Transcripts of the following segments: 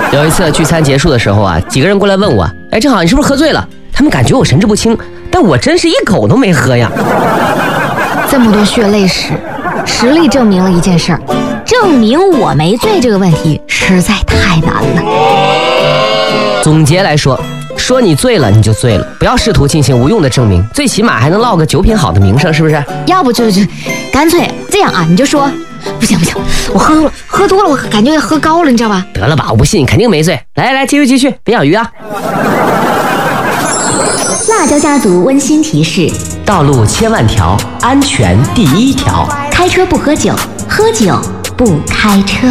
有一次聚餐结束的时候啊，几个人过来问我，哎，正好你是不是喝醉了？他们感觉我神志不清，但我真是一口都没喝呀。 这么多血泪史，实力证明了一件事儿，证明我没醉这个问题实在太难了。 总结来说，说你醉了你就醉了，不要试图进行无用的证明，最起码还能落个酒品好的名声，是不是？ 要不就干脆这样啊，你就说不行，我喝多了，我感觉喝高了，你知道吧？ 得了吧，我不信，你肯定没醉。来，继续，别养鱼啊！ 辣椒家族温馨提示： 道路千万条，安全第一条。 开车不喝酒，喝酒不开车。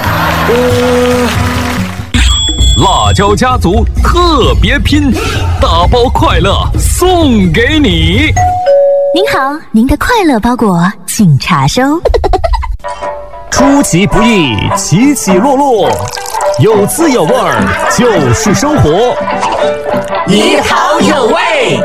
辣椒家族特别拼，大包快乐送给你。 您好，您的快乐包裹请查收。 出其不意，起起落落，有滋有味儿就是生活。 你好有味。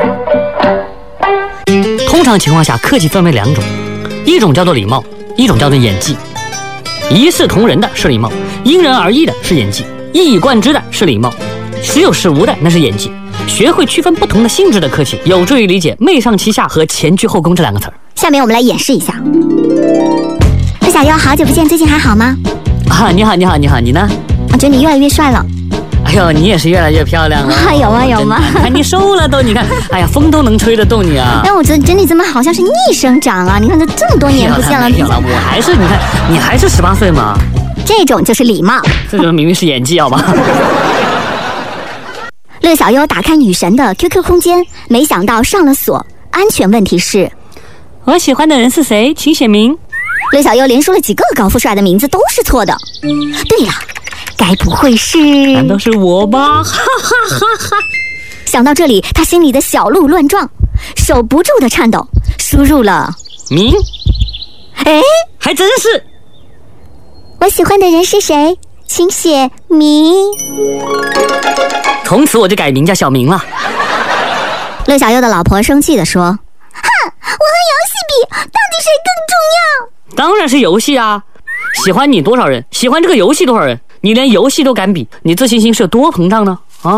通常情况下，客气分为两种，一种叫做礼貌，一种叫做演技。一视同仁的是礼貌，因人而异的是演技，一以贯之的是礼貌，时有时无的那是演技。学会区分不同的性质的客气，有助于理解媚上其下和前倨后恭这两个词儿。 下面我们来演示一下。陆小优，好久不见，最近还好吗？ 啊，你好，你呢？ 我觉得你越来越帅了。 哎呦，你也是越来越漂亮了。 有吗？ 看你瘦了都，你看，哎呀，风都能吹得动你啊。 但我觉得你怎么好像是逆生长啊？你看这么多年不见了。 我还是，你看，你还是18岁嘛。 这种就是礼貌。 这种明明是演技，好吧？ 乐小优打开女神的 QQ 空间，没想到上了锁。安全问题是： 我喜欢的人是谁？请写明。 乐小优连说了几个高富帅的名字都是错的。对了，该不会是？ 难道是我吧？哈哈哈哈！ 想到这里，他心里的小鹿乱撞，手不住的颤抖，输入了明。 哎， 还真是。 我喜欢的人是谁？请写明。 从此我就改名叫小明了。 乐小优的老婆生气地说：哼，我和游戏比，到底谁更重要？ 当然是游戏啊！喜欢你多少人，喜欢这个游戏多少人，你连游戏都敢比，你自信心是有多膨胀呢？啊！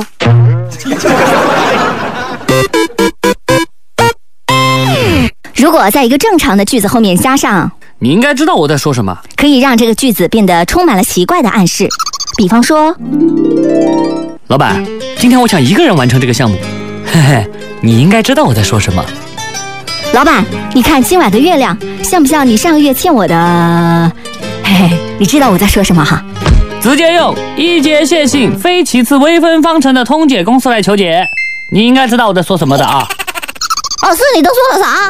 如果在一个正常的句子后面加上你应该知道我在说什么， 可以让这个句子变得充满了奇怪的暗示。比方说， 老板，今天我想一个人完成这个项目。嘿嘿，你应该知道我在说什么。 老板，你看今晚的月亮像不像你上个月欠我的？嘿嘿，你知道我在说什么哈？ 直接用一节线性非其次微分方程的通解公式来求解。你应该知道我在说什么的啊。 哦，是你都说了啥？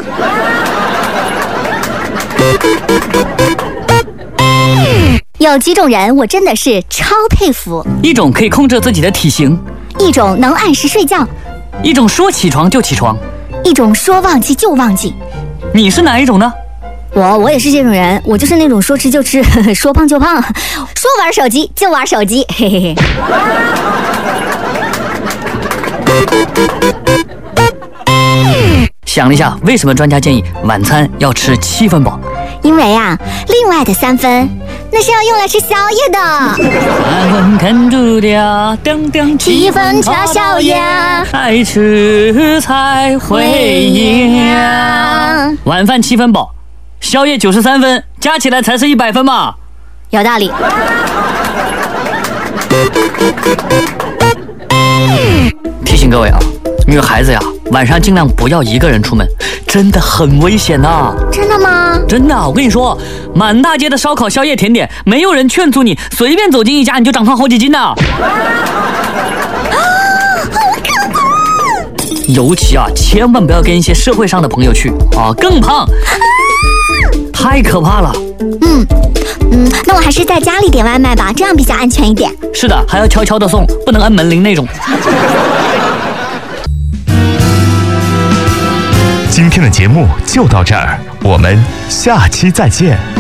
有几种人我真的是超佩服。 一种可以控制自己的体型， 一种能按时睡觉， 一种说起床就起床， 一种说忘记就忘记。 你是哪一种呢？ 我也是这种人，我就是那种说吃就吃，说胖就胖，说玩手机就玩手机，嘿嘿嘿。 想了一下，为什么专家建议晚餐要吃7分饱？ 因为啊，另外的3分那是要用来吃宵夜的。 3分啃住掉 ，7分吃宵夜， 爱吃才会赢。晚饭7分饱，宵夜93分，加起来才是100分嘛。 有道理。 提醒各位啊，女孩子呀，晚上尽量不要一个人出门，真的很危险呐。 真的吗？ 真的，我跟你说，满大街的烧烤、宵夜、甜点，没有人劝阻你，随便走进一家你就长胖好几斤呢。尤其啊，千万不要跟一些社会上的朋友去啊，更胖，太可怕了。 那我还是在家里点外卖吧，这样比较安全一点。 是的，还要悄悄的送，不能按门铃那种。 今天的节目就到这儿，我们下期再见。